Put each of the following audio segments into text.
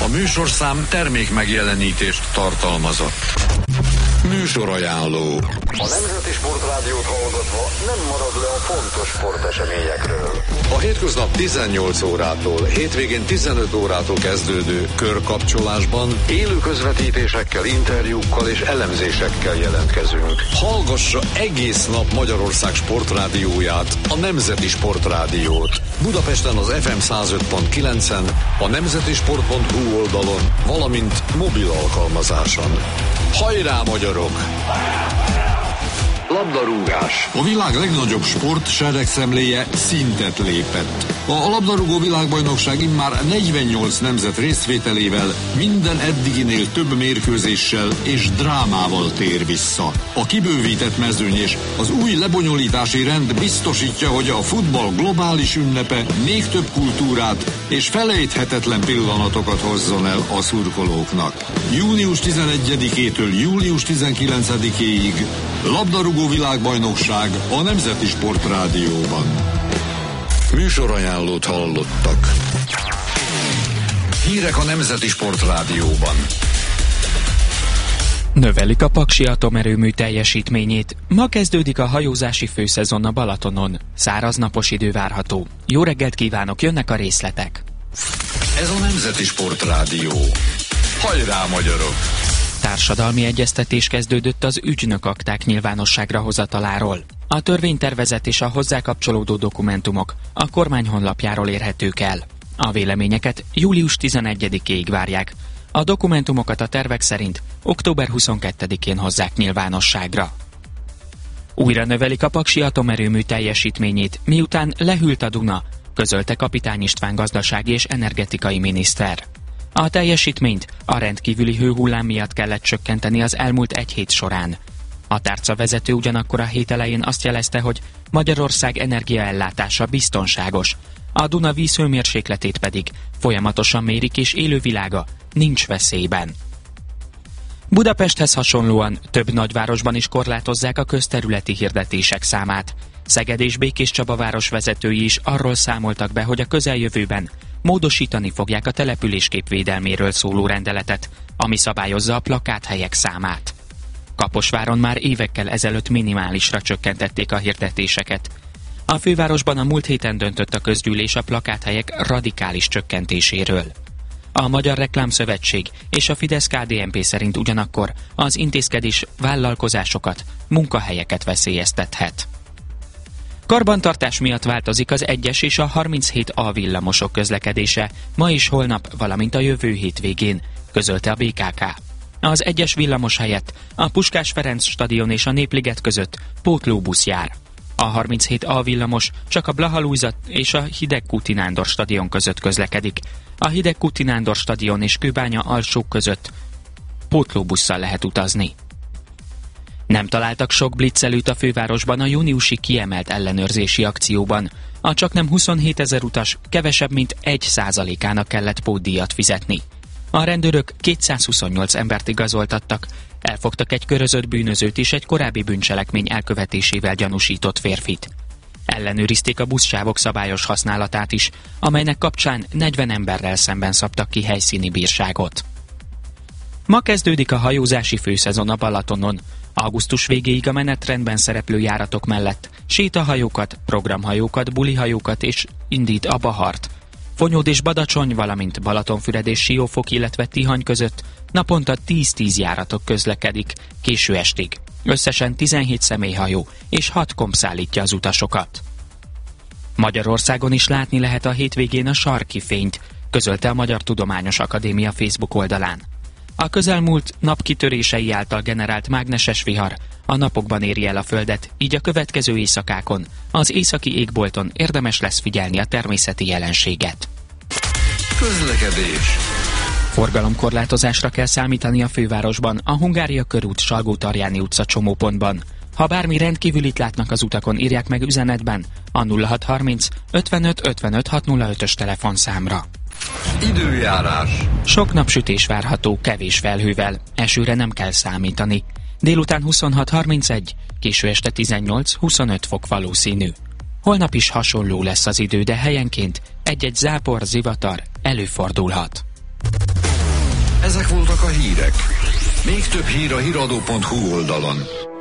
műsorszám termék megjelenítést tartalmazott. Műsorajánló. A Nemzeti Sportrádiót hallgatva nem marad le a fontos sporteseményekről. A hétköznap 18 órától, hétvégén 15 órától kezdődő körkapcsolásban Élő közvetítésekkel, interjúkkal és elemzésekkel jelentkezünk. hallgassa egész nap Magyarország sportrádióját, a Nemzeti Sportrádiót. Budapesten az FM 105.9-en, a nemzetisport.hu oldalon, valamint mobil alkalmazáson. Hajrá, magyarok! Labdarúgás. A világ legnagyobb sport seregszemléje szintet lépett. A labdarúgó világbajnokság immár 48 nemzet részvételével minden eddiginél több mérkőzéssel és drámával tér vissza. A kibővített mezőny és az új lebonyolítási rend biztosítja, hogy a futball globális ünnepe még több kultúrát és felejthetetlen pillanatokat hozzon el a szurkolóknak. Június 11-től július 19-ig labdarúgó világbajnokság a Nemzeti Sportrádióban. Műsorajánlót hallottak. Hírek a Nemzeti Sportrádióban. Növelik a Paksi atomerőmű teljesítményét. Ma kezdődik a hajózási főszezon a Balatonon. Száraz napos idő várható. Jó reggelt kívánok, jönnek a részletek. Ez a Nemzeti Sportrádió. Hajrá, magyarok! Társadalmi egyeztetés kezdődött az ügynökakták nyilvánosságra hozataláról. A törvénytervezet és a hozzá kapcsolódó dokumentumok a kormány honlapjáról érhetők el. A véleményeket július 11-ig várják. A dokumentumokat a tervek szerint október 22-én hozzák nyilvánosságra. Újra növelik a Paksi atomerőmű teljesítményét, miután lehűlt a Duna, közölte Kapitány István gazdasági és energetikai miniszter. A teljesítményt a rendkívüli hőhullám miatt kellett csökkenteni az elmúlt egy hét során. A tárcavezető ugyanakkor a hét elején azt jelezte, hogy Magyarország energiaellátása biztonságos, a Duna vízhőmérsékletét pedig folyamatosan mérik és élővilága nincs veszélyben. Budapesthez hasonlóan több nagyvárosban is korlátozzák a közterületi hirdetések számát. Szeged és Békéscsaba város vezetői is arról számoltak be, hogy a közeljövőben módosítani fogják a településkép védelméről szóló rendeletet, ami szabályozza a plakáthelyek számát. Kaposváron már évekkel ezelőtt minimálisra csökkentették a hirdetéseket. A fővárosban a múlt héten döntött a közgyűlés a plakáthelyek radikális csökkentéséről. A Magyar Reklámszövetség és a Fidesz-KDNP szerint ugyanakkor az intézkedés vállalkozásokat, munkahelyeket veszélyeztethet. Karbantartás miatt változik az 1-es és a 37A villamosok közlekedése ma és holnap, valamint a jövő hétvégén, közölte a BKK. Az 1-es villamos helyett a Puskás Ferenc stadion és a Népliget között pótlóbusz jár. A 37A villamos csak a Blaha Lujza és a Hidegkúti Nándor stadion között közlekedik. A Hidegkúti Nándor stadion és Kőbánya alsók között pótlóbusszal lehet utazni. Nem találtak sok blitzelőt a fővárosban a júniusi kiemelt ellenőrzési akcióban. A csaknem 27 000 utas kevesebb mint 1%-ának kellett pótdíjat fizetni. A rendőrök 228 embert igazoltattak, elfogtak egy körözött bűnözőt és egy korábbi bűncselekmény elkövetésével gyanúsított férfit. Ellenőrizték a buszsávok szabályos használatát is, amelynek kapcsán 40 emberrel szemben szabtak ki helyszíni bírságot. Ma kezdődik a hajózási főszezon a Balatonon. Augusztus végéig a menetrendben szereplő járatok mellett sétahajókat, programhajókat, bulihajókat és indít a Bahart. Fonyód és Badacsony, valamint Balatonfüred és Siófok, illetve Tihany között naponta 10-10 járatok közlekedik késő estig. Összesen 17 személyhajó és 6 komp szállítja az utasokat. Magyarországon is látni lehet a hétvégén a sarki fényt, közölte a Magyar Tudományos Akadémia Facebook oldalán. A közelmúlt napkitörései által generált mágneses vihar a napokban éri el a Földet, így a következő éjszakákon az északi égbolton érdemes lesz figyelni a természeti jelenséget. Közlekedés. Forgalomkorlátozásra kell számítani a fővárosban, a Hungária körút, Salgó-Tarjáni utca csomópontban. Ha bármi rendkívülit látnak az utakon, írják meg üzenetben a 0630 55 55 605-ös telefonszámra. Időjárás. Sok napsütés várható, kevés felhővel, esőre nem kell számítani. Délután 26-31, késő este 18-25 fok valószínű. Holnap is hasonló lesz az idő, de helyenként egy-egy zápor, zivatar előfordulhat. Ezek voltak a hírek. Még több hír a híradó.hu oldalon.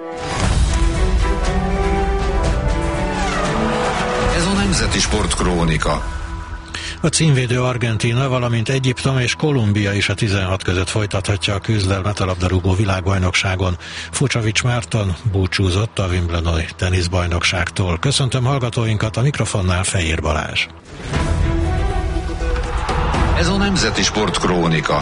Ez a Nemzeti Sportkrónika. A címvédő Argentína, valamint Egyiptom és Kolumbia is a 16 között folytathatja a küzdelmet a labdarúgó világbajnokságon. Fucsovics Márton búcsúzott a Wimbledoni teniszbajnokságtól. Köszöntöm hallgatóinkat, a mikrofonnál Fejér Balázs. Ez a Nemzeti Sportkrónika.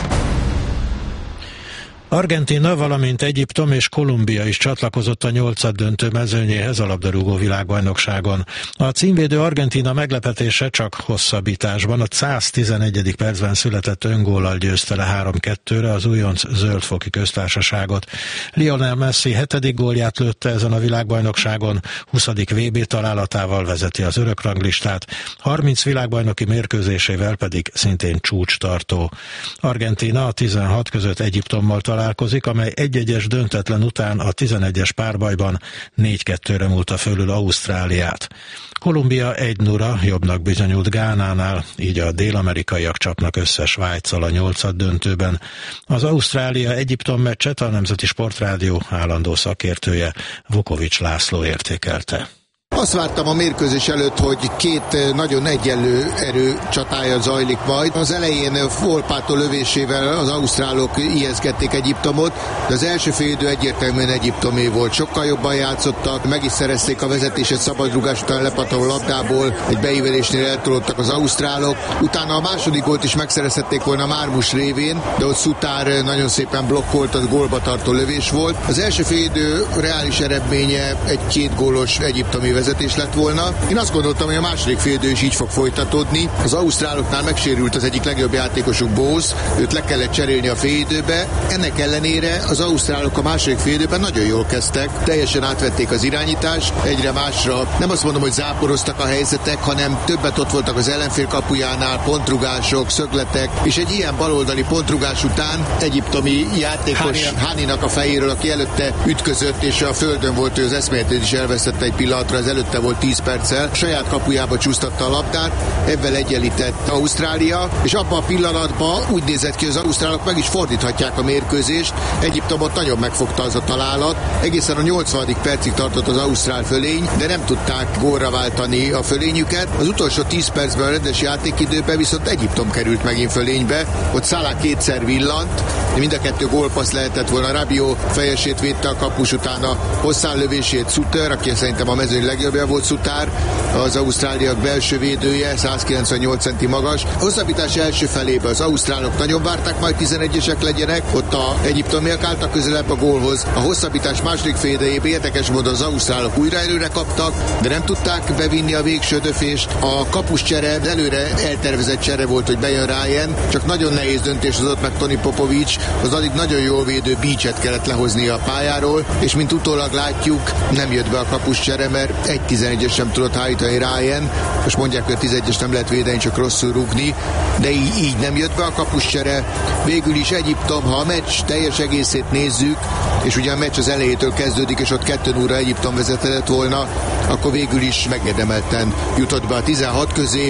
Argentína, valamint Egyiptom és Kolumbia is csatlakozott a 8-döntő mezőnyéhez a labdarúgó világbajnokságon. A címvédő Argentína meglepetése csak hosszabbításban, a 111. percben született öngóllal győzte le 3-2-re az újonc Zöld-foki köztársaságot. Lionel Messi 7. gólját lőtte ezen a világbajnokságon, 20. VB találatával vezeti az örökranglistát, 30 világbajnoki mérkőzésével pedig szintén csúcstartó. Argentína a 16 között Egyiptommal találkozik, amely 1-1-es döntetlen után a 11-es párbajban 4-2-re múlta fölül Ausztráliát. Kolumbia 1-0-ra jobbnak bizonyult Gánánál, így a dél-amerikaiak csapnak össze Svájccal a 8. döntőben. Az Ausztrália-Egyiptom meccset a Nemzeti Sportrádió állandó szakértője Vukovics László értékelte. Azt vártam a mérkőzés előtt, hogy két nagyon egyenlő erő csatája zajlik majd. Az elején Volpato lövésével az ausztrálok ijeszgették Egyiptomot, de az első félidő egyértelműen egyiptomé volt. Sokkal jobban játszottak, meg is szerezték a vezetését szabadrugás után lepatoló labdából, egy beívelésnél eltolódtak az ausztrálok. Utána a második gólt is megszerezhették volna Mármus révén, de ott Szutár nagyon szépen blokkolt, az gólba tartó lövés volt. Az első félidő reális eredménye egy 2 gólos egyiptomi vezetés lett volna. Én azt gondoltam, hogy a második félidő is így fog folytatódni. Az ausztráloknál megsérült az egyik legjobb játékosuk, Bose, őt le kellett cserélni a félidőbe. Ennek ellenére az ausztrálok a második félidőben nagyon jól kezdtek, teljesen átvették az irányítást, egyre másra. Nem azt mondom, hogy záporoztak a helyzetek, hanem többet ott voltak az ellenfél kapujánál, pontrugások, szögletek, és egy ilyen baloldali pontrugás után egyiptomi játékos Haninak a fejéről, aki előtte ütközött, és a földön volt, ő az eszméletét is elvesztette egy pillanatra, az előtte volt 10 perccel, saját kapujába csúsztatta a labdát, ebben egyenlített Ausztrália, és abban a pillanatban úgy nézett ki, hogy az ausztrálok meg is fordíthatják a mérkőzést. Egyiptomot nagyon megfogta az a találat, egészen a 80. percig tartott az ausztrál fölény, de nem tudták gólra váltani a fölényüket. Az utolsó 10 percben a rendes játékidőben viszont Egyiptom került megint fölénybe, ott Salah kétszer villant, mind a 2 gólpassz lehetett volna. Rabiot fejesét védte a kapus, utána hosszán lövését Suter, aki szerintem a mezőny legjobbja volt Szutár, az ausztráliak belső védője, 198 centi magas. A hosszabbítás első felében az ausztrálok nagyon várták, majd 11-esek legyenek, ott a egyiptomiak álltak közelebb a gólhoz. A hosszabbítás második félidejében érdekes módon az ausztrálok újra előre kaptak, de nem tudták bevinni a végső döfést. A kapuscsere előre eltervezett csere volt, hogy bejön Ryan, csak nagyon nehéz döntés hozott meg Toni Popovics, az addig nagyon jól védő Beachet kellett lehozni a pályáról, és mint utólag látjuk, nem jött be a kapuscsere, mert egy 11-es sem tudott állítani Ryan. Most mondják, hogy a 11-es nem lehet védeni, csak rosszul rúgni, de így nem jött be a kapuscsere. Végül is Egyiptom, ha a meccs teljes egészét nézzük, és ugye a meccs az elejétől kezdődik, és ott 2-0-ra Egyiptom vezetett volna, akkor végül is megérdemelten jutott be a 16 közé.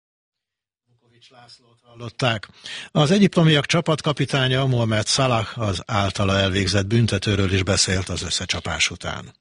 Hallották. Az egyiptomiak csapatkapitánya Mohamed Salah az általa elvégzett büntetőről is beszélt az összecsapás után.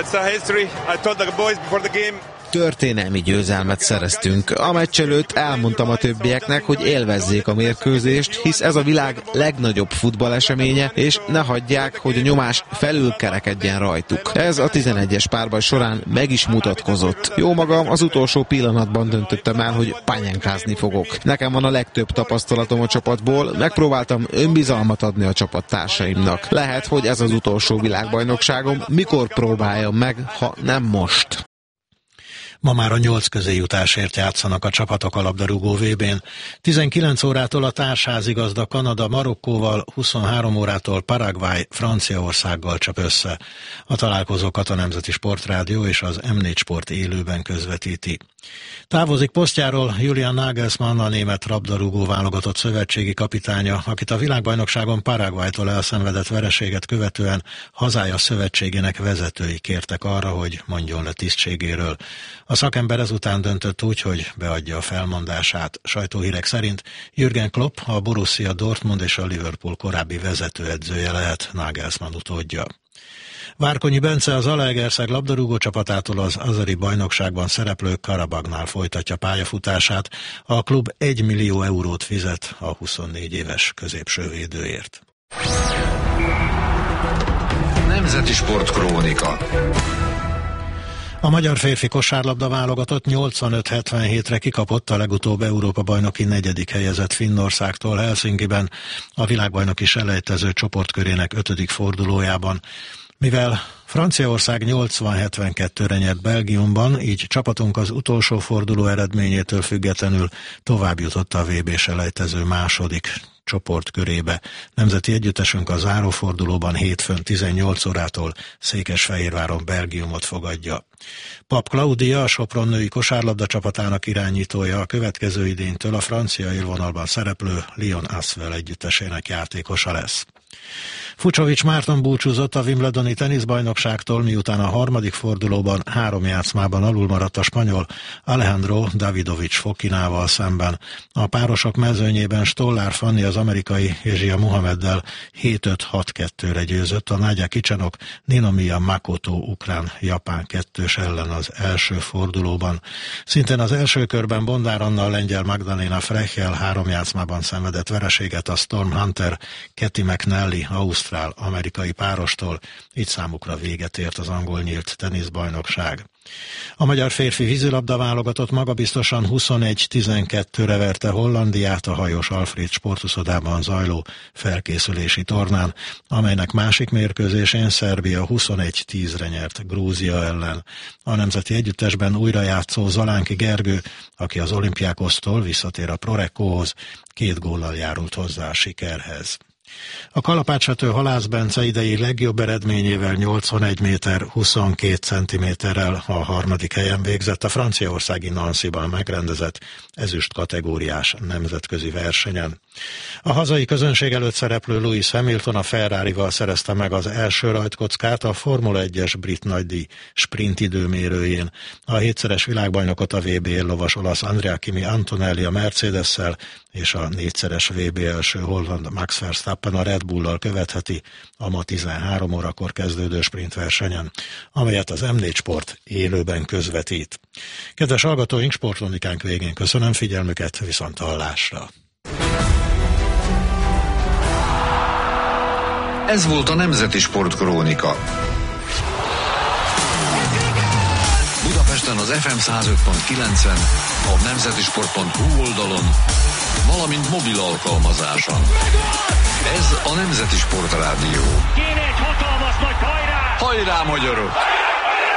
Történelmi győzelmet szereztünk. A meccs előtt elmondtam a többieknek, hogy élvezzék a mérkőzést, hisz ez a világ legnagyobb futballeseménye, és ne hagyják, hogy a nyomás felülkerekedjen rajtuk. Ez a 11-es párbaj során meg is mutatkozott. Jó magam, az utolsó pillanatban döntöttem el, hogy pányánkázni fogok. Nekem van a legtöbb tapasztalatom a csapatból, megpróbáltam önbizalmat adni a csapattársaimnak. Lehet, hogy ez az utolsó világbajnokságom, mikor próbáljam meg, ha nem most. Ma már a 8 közéjutásért játszanak a csapatok a labdarúgó VB-n. 19 órától a társházigazda Kanada Marokkóval, 23 órától Paraguay Franciaországgal csap össze. A találkozókat a Nemzeti Sportrádió és az M4 Sport élőben közvetíti. Távozik posztjáról Julian Nagelsmann, a német labdarúgó válogatott szövetségi kapitánya, akit a világbajnokságon Paraguaytól elszenvedett vereséget követően hazája szövetségének vezetői kértek arra, hogy mondjon le tisztségéről. A szakember ezután döntött úgy, hogy beadja a felmondását. Sajtóhírek szerint Jürgen Klopp, a Borussia Dortmund és a Liverpool korábbi vezetőedzője lehet Nagelsmann utódja. Várkonyi Bence az Zalaegerszeg labdarúgó csapatától az azeri bajnokságban szereplő Karabagnál folytatja pályafutását. A klub 1 millió eurót fizet a 24 éves középsővédőért. Nemzeti Sportkrónika. A magyar férfi kosárlabda válogatott 85-77-re kikapott a legutóbb Európa-bajnoki 4. helyezett Finnországtól Helsinkiben a világbajnoki selejtező csoportkörének 5. fordulójában. Mivel Franciaország 80-72-re nyert Belgiumban, így csapatunk az utolsó forduló eredményétől függetlenül tovább jutott a VB selejtező második csoportkörébe. Nemzeti együttesünk a zárófordulóban hétfőn 18 órától Székesfehérváron Belgiumot fogadja. Pap Klaudia, a Sopron női kosárlabda csapatának irányítója, a következő idénytől a francia élvonalban szereplő Lyon Asvel együttesének játékosa lesz. Fucsovics Márton búcsúzott a Wimbledoni teniszbajnokságtól, miután a harmadik fordulóban 3 játszmában alulmaradt a spanyol Alejandro Davidovich Fokinával szemben. A párosok mezőnyében Stollár Fanni az amerikai Ejia Muhammeddel 7-5-6-2-re győzött, a Nagyja Kicsanok Ninomiya Makoto ukrán-japán 2-s ellen az első fordulóban. Szintén az első körben Bondár Anna a lengyel Magdalena Frechel 3 játszmában szenvedett vereséget a Storm Hunter Katie McNally ausztrál-amerikai párostól, így számukra véget ért az angol nyílt teniszbajnokság. A magyar férfi vízilabda válogatott magabiztosan 21-12-re verte Hollandiát a Hajós Alfréd sportuszodában zajló felkészülési tornán, amelynek másik mérkőzésén Szerbia 21-10-re nyert Grúzia ellen. A nemzeti együttesben újra játszó Zalánki Gergő, aki az Olympiákosztól visszatér a Prorekóhoz, 2 góllal járult hozzá a sikerhez. A kalapácsvető Halász Bence idei legjobb eredményével 81 méter 22 centiméterrel a 3. helyen végzett a franciaországi Nancyban megrendezett ezüst kategóriás nemzetközi versenyen. A hazai közönség előtt szereplő Lewis Hamilton a Ferrarival szerezte meg az első rajtkockát a Formula 1-es brit nagydíj sprint időmérőjén. A 7-szeres világbajnokot a VB éllovas olasz Andrea Kimi Antonelli a Mercedes-szel és a 4-szeres VB első holland Max Verstappen a Red Bull-lal követheti a ma 13 órakor kezdődő sprintversenyen, amelyet az M4 Sport élőben közvetít. Kedves hallgatóink, sportkronikánk végén köszönöm figyelmüket, viszonthallásra! Ez volt a Nemzeti Sportkrónika. Budapesten az FM 105.9-en, a nemzetisport.hu oldalon, valamint mobil alkalmazáson. Ez a Nemzeti Sportrádió. Kéne egy hatalmas nagy hajrá! Hajrá, magyarok!